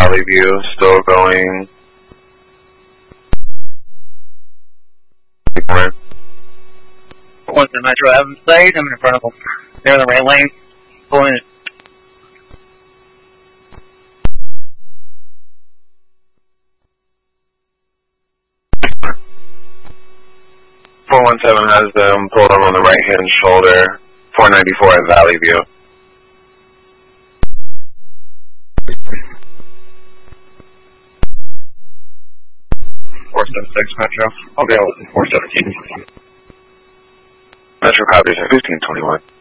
Valley View, still going. 1 to Metro Evans State, I'm in front of them. They're in the right lane. Pulling it. 417 has them pulled up on the right hand shoulder. 494 at Valley View. Metro. I'll be out 417. Metro copies at 1521.